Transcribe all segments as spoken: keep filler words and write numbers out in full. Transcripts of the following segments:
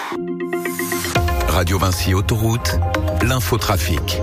Radio Vinci Autoroute, l'infotrafic.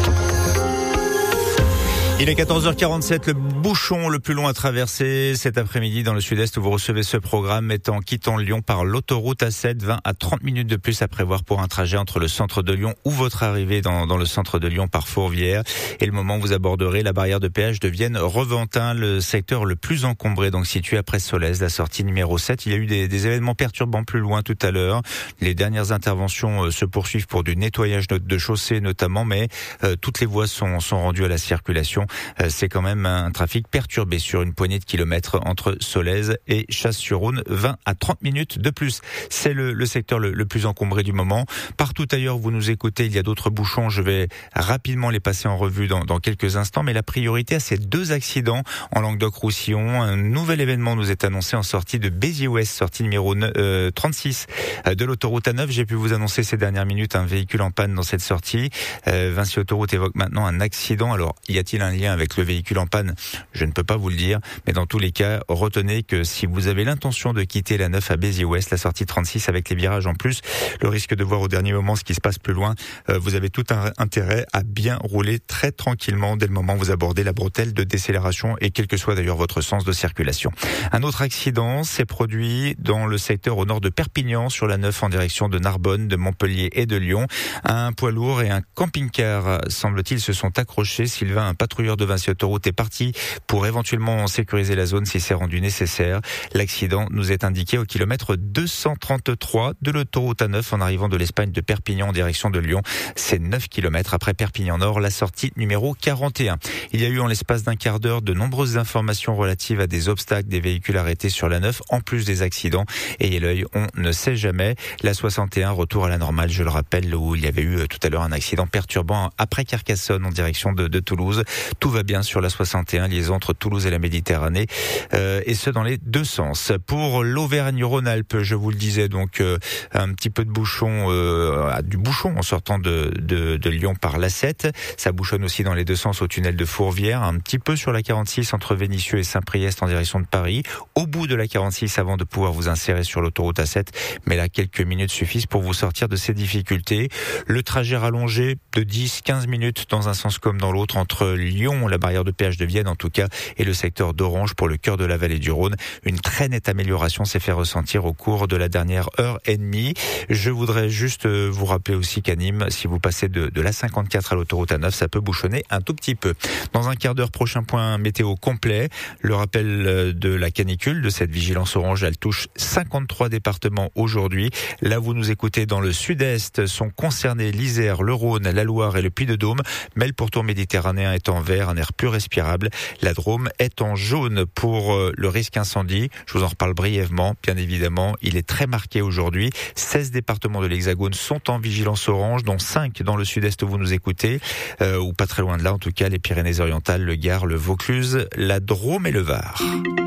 Il est quatorze heures quarante-sept, le bouchon le plus long à traverser cet après-midi dans le sud-est où vous recevez ce programme est en quittant Lyon par l'autoroute A sept, vingt à trente minutes de plus à prévoir pour un trajet entre le centre de Lyon ou votre arrivée dans, dans le centre de Lyon par Fourvière. Et le moment où vous aborderez la barrière de péage de Vienne-Reventin, le secteur le plus encombré, donc situé après Solèze, la sortie numéro sept. Il y a eu des, des événements perturbants plus loin tout à l'heure. Les dernières interventions euh, se poursuivent pour du nettoyage de, de chaussées notamment, mais euh, toutes les voies sont, sont rendues à la circulation. C'est quand même un trafic perturbé sur une poignée de kilomètres entre Solèze et Chasse-sur-Rhône, vingt à trente minutes de plus. C'est le, le secteur le, le plus encombré du moment. Partout ailleurs, vous nous écoutez, il y a d'autres bouchons. Je vais rapidement les passer en revue dans, dans quelques instants, mais la priorité à ces deux accidents en Languedoc-Roussillon. Un nouvel événement nous est annoncé en sortie de Béziers-Ouest, sortie numéro euh, trente-six de l'autoroute A neuf. J'ai pu vous annoncer ces dernières minutes un véhicule en panne dans cette sortie. Euh, Vinci Autoroute évoque maintenant un accident. Alors, y a-t-il un lien avec le véhicule en panne? Je ne peux pas vous le dire, mais dans tous les cas, retenez que si vous avez l'intention de quitter la neuf à Béziers-Ouest, la sortie trente-six avec les virages en plus, le risque de voir au dernier moment ce qui se passe plus loin, euh, vous avez tout un intérêt à bien rouler très tranquillement dès le moment où vous abordez la bretelle de décélération et quel que soit d'ailleurs votre sens de circulation. Un autre accident s'est produit dans le secteur au nord de Perpignan sur la neuf en direction de Narbonne, de Montpellier et de Lyon. Un poids lourd et un camping-car, semble-t-il, se sont accrochés. Sylvain, un patrouilleur de Vinci Autoroute est parti pour éventuellement sécuriser la zone si c'est rendu nécessaire. L'accident nous est indiqué au kilomètre deux cent trente-trois de l'autoroute A neuf en arrivant de l'Espagne de Perpignan en direction de Lyon. C'est neuf kilomètres après Perpignan Nord, la sortie numéro quarante et un. Il y a eu en l'espace d'un quart d'heure de nombreuses informations relatives à des obstacles, des véhicules arrêtés sur la neuf, en plus des accidents. Ayez l'œil, on ne sait jamais. La soixante et un, retour à la normale, je le rappelle, où il y avait eu tout à l'heure un accident perturbant après Carcassonne en direction de, de Toulouse. Tout va bien sur la soixante et un, liaison entre Toulouse et la Méditerranée, euh, et ce dans les deux sens. Pour l'Auvergne-Rhône-Alpes, je vous le disais, donc euh, un petit peu de bouchon, euh, du bouchon en sortant de, de, de Lyon par l'A sept. Ça bouchonne aussi dans les deux sens au tunnel de Fourvière, un petit peu sur la quarante-six entre Vénissieux et Saint-Priest en direction de Paris. Au bout de la quarante-six avant de pouvoir vous insérer sur l'autoroute A sept, mais là quelques minutes suffisent pour vous sortir de ces difficultés. Le trajet rallongé de dix à quinze minutes dans un sens comme dans l'autre entre Lyon, la barrière de péage de Vienne en tout cas, et le secteur d'Orange pour le cœur de la vallée du Rhône. Une très nette amélioration s'est fait ressentir au cours de la dernière heure et demie. Je voudrais juste vous rappeler aussi qu'à Nîmes, si vous passez de, de l'A cinquante-quatre à l'autoroute A neuf, ça peut bouchonner un tout petit peu. Dans un quart d'heure, prochain point météo complet. Le rappel de la canicule, de cette vigilance orange, elle touche cinquante-trois départements aujourd'hui. Là, vous nous écoutez dans le sud-est, sont concernés l'Isère, le Rhône, la Loire et le Puy-de-Dôme, mais le pourtour méditerranéen est en vert, un air plus respirable. La Drôme est en jaune pour le risque incendie. Je vous en reparle brièvement. Bien évidemment, il est très marqué aujourd'hui. seize départements de l'Hexagone sont en vigilance orange, dont cinq dans le sud-est où vous nous écoutez, euh, ou pas très loin de là, en tout cas, les Pyrénées-Orientales, le Gard, le Vaucluse, la Drôme et le Var.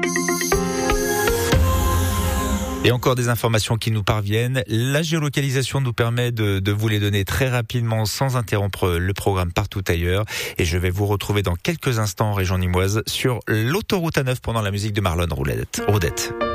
Et encore des informations qui nous parviennent. La géolocalisation nous permet de, de vous les donner très rapidement sans interrompre le programme partout ailleurs. Et je vais vous retrouver dans quelques instants en région nîmoise sur l'autoroute A neuf pendant la musique de Marlon Roudette.